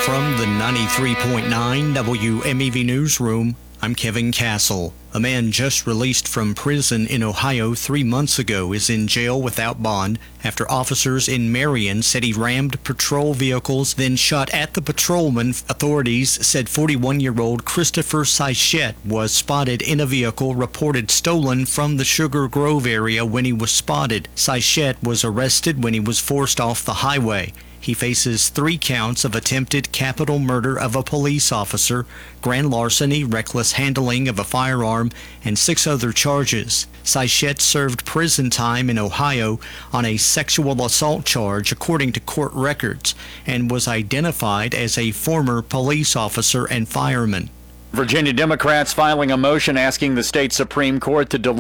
From the 93.9 WMEV Newsroom, I'm Kevin Castle. A man just released from prison in Ohio 3 months ago is in jail without bond after officers in Marion said he rammed patrol vehicles, then shot at the patrolman. Authorities said 41-year-old Christopher Seichette was spotted in a vehicle reported stolen from the Sugar Grove area when he was spotted. Seichette was arrested when he was forced off the highway. He faces 3 counts of attempted capital murder of a police officer, grand larceny, reckless handling of a firearm, and 6 other charges. Seichette served prison time in Ohio on a sexual assault charge, according to court records, and was identified as a former police officer and fireman. Virginia Democrats filing a motion asking the state Supreme Court to delay